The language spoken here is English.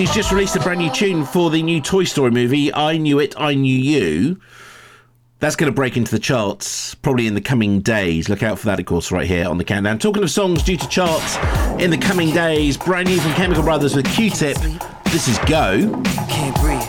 She's just released a brand new tune for the new Toy Story movie, I Knew It, I Knew You. That's going to break into the charts probably in the coming days. Look out for that, of course, right here on the countdown. Talking of songs due to charts in the coming days, brand new from Chemical Brothers with Q-Tip. This is Go. Can't breathe.